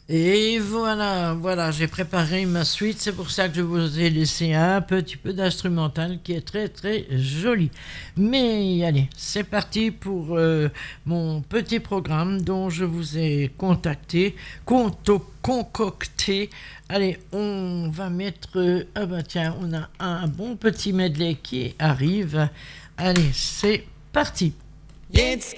Et voilà, j'ai préparé ma suite, c'est pour ça que je vous ai laissé un petit peu d'instrumental qui est très très joli. Mais allez, c'est parti pour mon petit programme dont je vous ai concocté. Allez, on va mettre... ah bah tiens, on a un bon petit medley qui arrive. Allez, c'est parti. It's